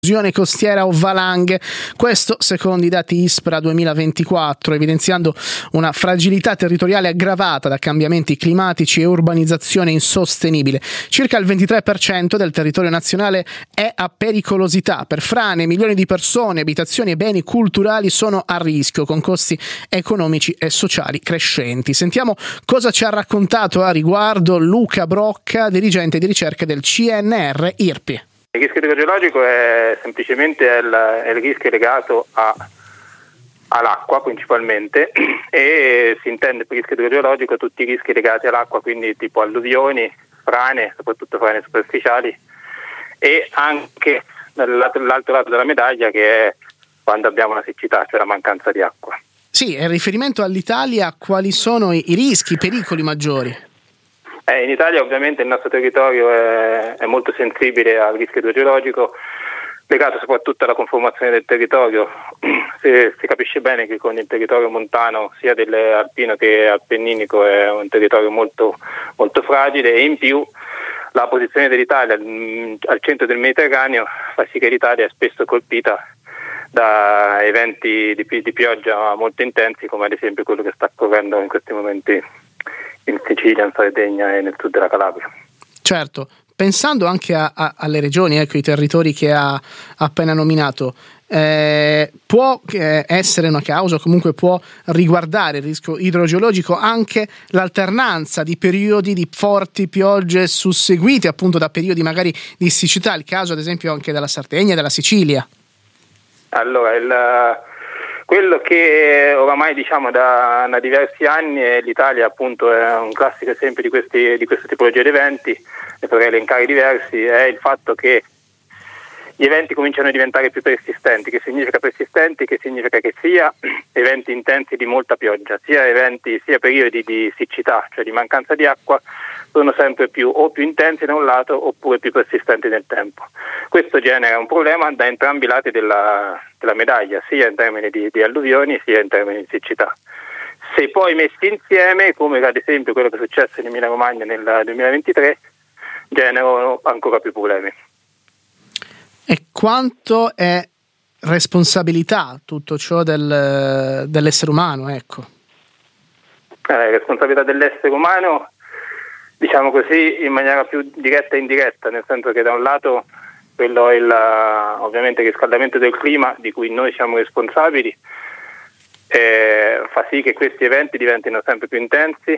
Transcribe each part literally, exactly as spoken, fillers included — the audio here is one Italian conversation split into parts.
erosione costiera o valanghe, questo secondo i dati ISPRA duemilaventiquattro, evidenziando una fragilità territoriale aggravata da cambiamenti climatici e urbanizzazione insostenibile. Circa il ventitré per cento del territorio nazionale è a pericolosità. Per frane, milioni di persone, abitazioni e beni culturali sono a rischio, con costi economici e sociali crescenti. Sentiamo cosa ci ha raccontato a riguardo Luca Brocca, dirigente di ricerca del C N R I R P I. Il rischio idrogeologico è semplicemente il, è il rischio legato a, all'acqua principalmente, e si intende per rischio idrogeologico tutti i rischi legati all'acqua, quindi tipo alluvioni, frane, soprattutto frane superficiali, e anche dall'altro, l'altro lato della medaglia, che è quando abbiamo una siccità, cioè la mancanza di acqua. Sì, in riferimento all'Italia, quali sono i, i rischi, i pericoli maggiori? Eh, in Italia ovviamente il nostro territorio è, è molto sensibile al rischio idrogeologico, legato soprattutto alla conformazione del territorio. Si, si capisce bene che con il territorio montano, sia dell'alpino che appenninico, è un territorio molto, molto fragile, e in più la posizione dell'Italia mh, al centro del Mediterraneo fa sì che l'Italia è spesso colpita da eventi di, di pioggia molto intensi, come ad esempio quello che sta occurrendo in questi momenti in Sicilia, in Sardegna e nel sud della Calabria. Certo, pensando anche a, a, alle regioni, ecco, i territori che ha appena nominato, eh, può eh, essere una causa, o comunque può riguardare il rischio idrogeologico anche l'alternanza di periodi di forti piogge susseguite appunto da periodi magari di siccità, il caso ad esempio anche della Sardegna e della Sicilia? Allora, il Quello che oramai diciamo da, da diversi anni, è l'Italia appunto è un classico esempio di, questi, di questa tipologia di eventi, ne potrei elencare diversi, è il fatto che gli eventi cominciano a diventare più persistenti. Che significa persistenti? Che significa che sia eventi intensi di molta pioggia, sia eventi, sia periodi di siccità, cioè di mancanza di acqua, sono sempre più o più intensi da un lato oppure più persistenti nel tempo. Questo genera un problema da entrambi i lati della, della medaglia, sia in termini di, di alluvioni sia in termini di siccità. Se poi messi insieme, come ad esempio quello che è successo in Emilia Romagna nel duemilaventitré, generano ancora più problemi. E quanto è responsabilità tutto ciò del, dell'essere umano, ecco? Eh, responsabilità dell'essere umano, diciamo così, in maniera più diretta e indiretta, nel senso che da un lato quello è il, ovviamente il riscaldamento del clima, di cui noi siamo responsabili, eh, fa sì che questi eventi diventino sempre più intensi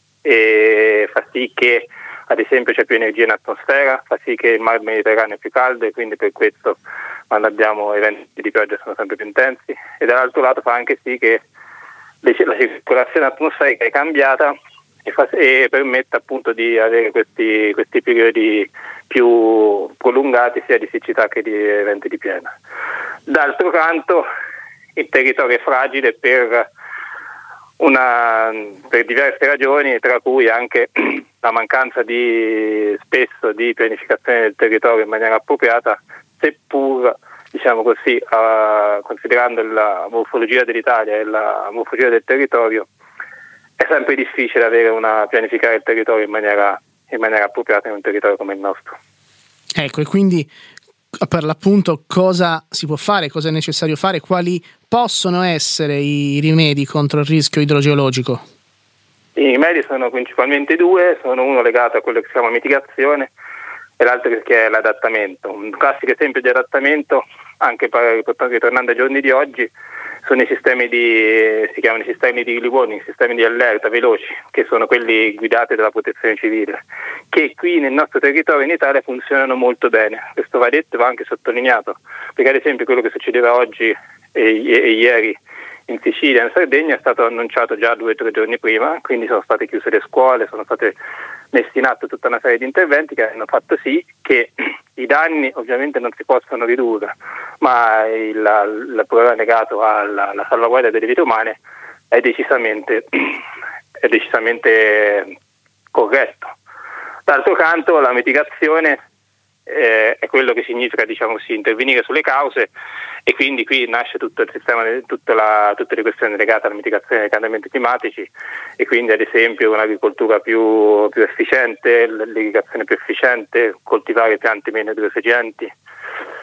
e fa sì che ad esempio c'è più energia in atmosfera, fa sì che il mar Mediterraneo è più caldo, e quindi per questo quando abbiamo eventi di pioggia sono sempre più intensi, e dall'altro lato fa anche sì che la circolazione atmosferica è cambiata e, fa, e permette appunto di avere questi, questi periodi più prolungati sia di siccità che di eventi di piena. D'altro canto il territorio è fragile per, una, per diverse ragioni, tra cui anche la mancanza di spesso di pianificazione del territorio in maniera appropriata, seppur diciamo così, uh, considerando la morfologia dell'Italia e la morfologia del territorio, è sempre difficile avere una pianificare il territorio in maniera, in maniera appropriata in un territorio come il nostro. Ecco, e quindi per l'appunto cosa si può fare, cosa è necessario fare, quali possono essere i rimedi contro il rischio idrogeologico? I rimedi sono principalmente due, sono uno legato a quello che si chiama mitigazione e l'altro che è l'adattamento. Un classico esempio di adattamento, anche per, ritornando ai giorni di oggi, sono i sistemi di, si chiamano i sistemi di early warning, sistemi di allerta veloci, che sono quelli guidati dalla protezione civile, che qui nel nostro territorio in Italia funzionano molto bene. Questo va detto e va anche sottolineato, perché ad esempio quello che succedeva oggi e, e, e ieri in Sicilia e in Sardegna è stato annunciato già due o tre giorni prima, quindi sono state chiuse le scuole, sono state messi in atto tutta una serie di interventi che hanno fatto sì che i danni ovviamente non si possano ridurre, ma il, il problema legato alla, alla salvaguardia delle vite umane è decisamente, è decisamente corretto. D'altro canto la mitigazione eh, è quello che significa, diciamo così, intervenire sulle cause, e quindi qui nasce tutto il sistema, tutta la, tutte le questioni legate alla mitigazione dei cambiamenti climatici, e quindi ad esempio un'agricoltura più, più efficiente, l'irrigazione più efficiente, coltivare piante meno idroseggenti,